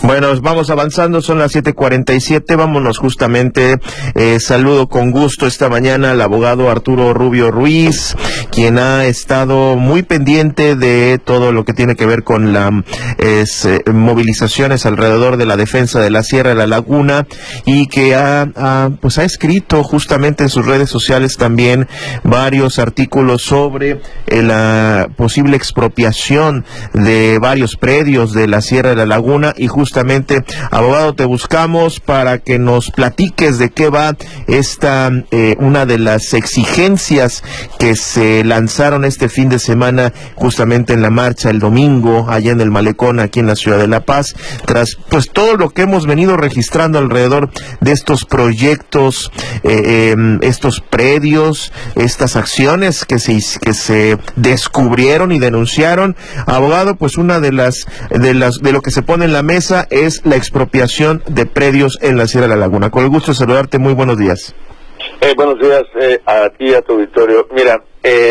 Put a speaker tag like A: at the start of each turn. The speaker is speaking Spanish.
A: Bueno, vamos avanzando, son las 7:47, vámonos justamente, saludo con gusto esta mañana al abogado Arturo Rubio Ruiz, quien ha estado muy pendiente de todo lo que tiene que ver con las movilizaciones alrededor de la defensa de la Sierra de la Laguna, y que ha escrito justamente en sus redes sociales también varios artículos sobre la posible expropiación de varios predios de la Sierra de la Laguna. Y justamente, abogado, te buscamos para que nos platiques de qué va esta, una de las exigencias que se lanzaron este fin de semana justamente en la marcha el domingo allá en el Malecón, aquí en la ciudad de La Paz, tras pues todo lo que hemos venido registrando alrededor de estos proyectos, estos predios, estas acciones que se descubrieron y denunciaron. Abogado, pues una de lo que se pone en la mesa es la expropiación de predios en la Sierra de la Laguna. Con el gusto de saludarte, muy buenos días.
B: Buenos días a ti y a tu auditorio. Mira,